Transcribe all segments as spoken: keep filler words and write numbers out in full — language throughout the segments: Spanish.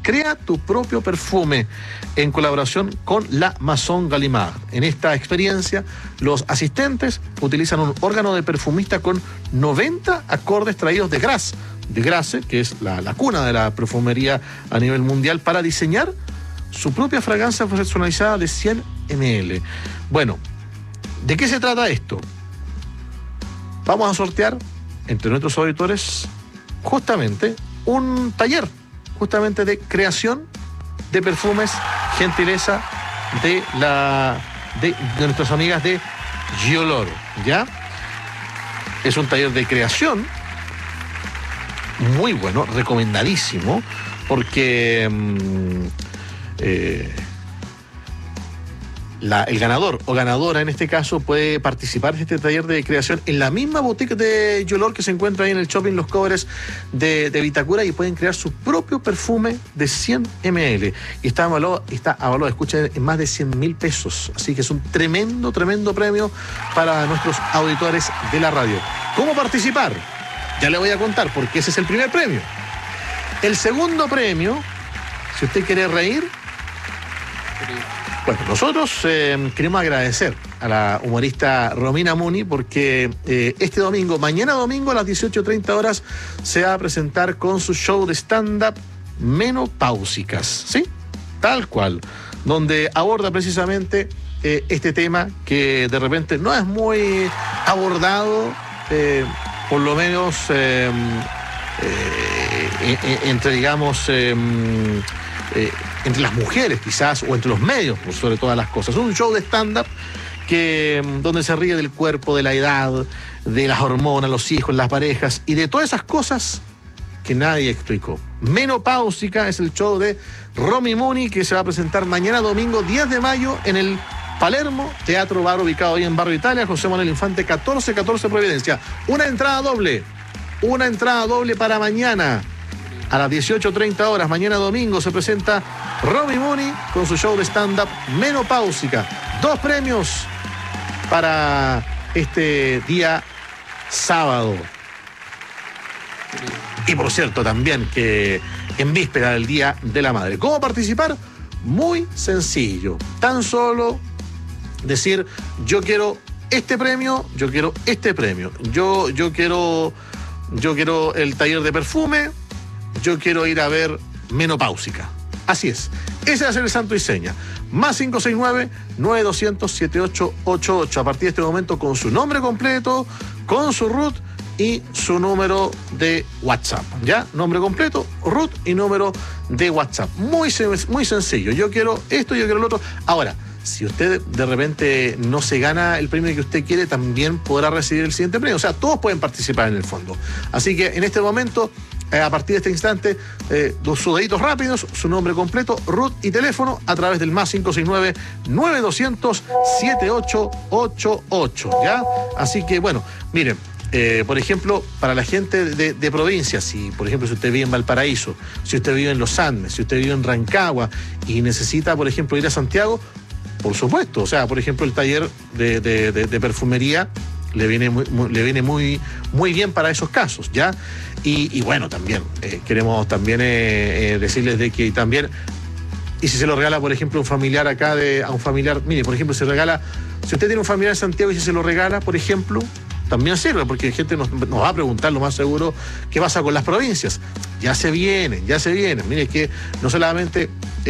Crea tu propio perfume en colaboración con la Maison Gallimard. En esta experiencia, los asistentes utilizan un órgano de perfumista con noventa acordes traídos de Grasse, de Grasse, que es la, la cuna de la perfumería a nivel mundial, para diseñar su propia fragancia personalizada de cien mililitros. Bueno, ¿de qué se trata esto? Vamos a sortear entre nuestros auditores justamente un taller justamente de creación de perfumes, gentileza de la de, de nuestras amigas de Gioloro, ¿ya? Es un taller de creación muy bueno, recomendadísimo, porque mmm, eh, La, el ganador o ganadora en este caso puede participar de este taller de creación en la misma boutique de Gioloro que se encuentra ahí en el shopping Los Cobres de, de Vitacura, y pueden crear su propio perfume de cien mililitros y está avalado, está avalado, escuchen, en más de cien mil pesos, así que es un tremendo, tremendo premio para nuestros auditores de la radio. ¿Cómo participar? Ya le voy a contar, porque ese es el primer premio. El segundo premio, si usted quiere reír, bueno, nosotros eh, queremos agradecer a la humorista Romina Muni porque eh, este domingo, mañana domingo a las dieciocho treinta horas, se va a presentar con su show de stand-up Menopáusicas, ¿sí? Tal cual, donde aborda precisamente eh, este tema que de repente no es muy abordado, eh, por lo menos eh, eh, entre, digamos, eh, eh, entre las mujeres quizás, o entre los medios, por sobre todas las cosas. Es un show de stand-up que, donde se ríe del cuerpo, de la edad, de las hormonas, los hijos, las parejas y de todas esas cosas que nadie explicó. Menopáusica es el show de Romy Muni, que se va a presentar mañana domingo diez de mayo en el Palermo Teatro Bar, ubicado ahí en Barrio Italia, José Manuel Infante catorce catorce Providencia. Una entrada doble, una entrada doble para mañana. A las dieciocho treinta horas, mañana domingo, se presenta Romy Muni con su show de stand-up Menopáusica. Dos premios para este día sábado. Y por cierto, también que en víspera del Día de la Madre. ¿Cómo participar? Muy sencillo. Tan solo decir, yo quiero este premio, yo quiero este premio. Yo, yo quiero, yo quiero el taller de perfume. Yo quiero ir a ver Menopáusica. Así es. Ese va a ser el santo y seña. Más cinco seis nueve, nueve dos cero cero, siete ocho ocho ocho. A partir de este momento, con su nombre completo, con su root y su número de WhatsApp. ¿Ya? Nombre completo, root y número de WhatsApp. Muy, muy sencillo. Yo quiero esto, yo quiero lo otro. Ahora, si usted de repente no se gana el premio que usted quiere, también podrá recibir el siguiente premio. O sea, todos pueden participar en el fondo. Así que en este momento, eh, a partir de este instante, eh, sus deditos rápidos, su nombre completo, root y teléfono a través del más cinco seis nueve, nueve dos cero cero, siete ocho ocho ocho. ¿Ya? Así que, bueno, miren. Eh, por ejemplo, para la gente de, de provincia, si por ejemplo si usted vive en Valparaíso, si usted vive en Los Andes, si usted vive en Rancagua y necesita, por ejemplo, ir a Santiago, por supuesto, o sea, por ejemplo, el taller de, de, de, de perfumería le viene muy, muy, le viene muy, muy bien para esos casos, ¿ya? Y, y bueno, también eh, queremos también eh, eh, decirles de que también, y si se lo regala, por ejemplo, un familiar acá, de, a un familiar, mire, por ejemplo, se regala, si usted tiene un familiar en Santiago y si se lo regala, por ejemplo, también sirve, porque la gente nos, nos va a preguntar lo más seguro qué pasa con las provincias. Ya se vienen, ya se vienen. Mire que no solamente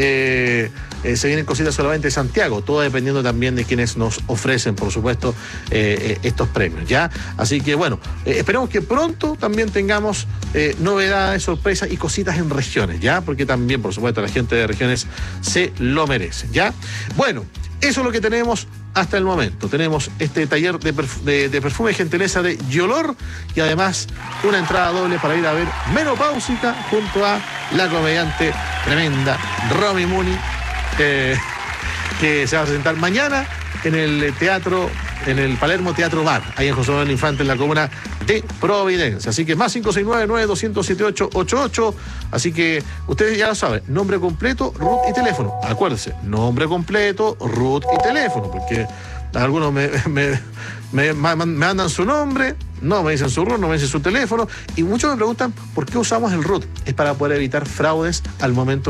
eh, eh, se vienen cositas solamente de Santiago, todo dependiendo también de quienes nos ofrecen, por supuesto, eh, eh, estos premios, ¿ya? Así que, bueno, eh, esperemos que pronto también tengamos eh, novedades, sorpresas y cositas en regiones, ¿ya? Porque también, por supuesto, la gente de regiones se lo merece, ¿ya? Bueno, eso es lo que tenemos hasta el momento. Tenemos este taller de, perf de, de perfume y gentileza de Gioloro y además una entrada doble para ir a ver Menopáusica junto a la comediante tremenda Romy Muni, eh, que se va a presentar mañana en el teatro, en el Palermo Teatro Bar, ahí en José Manuel Infante, en la comuna de Providencia. Así que más cinco seis nueve, nueve dos cero cero, siete ocho ocho ocho. Así que ustedes ya lo saben, nombre completo, root y teléfono. Acuérdense, nombre completo, root y teléfono, porque algunos me, me, me, me mandan su nombre, no me dicen su root, no me dicen su teléfono, y muchos me preguntan por qué usamos el root. Es para poder evitar fraudes al momento